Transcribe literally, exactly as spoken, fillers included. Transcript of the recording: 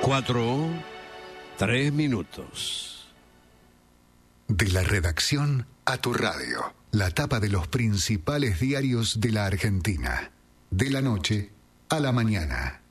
cuatro, tres minutos. De la redacción a tu radio. La tapa de los principales diarios de la Argentina. De la noche a la mañana.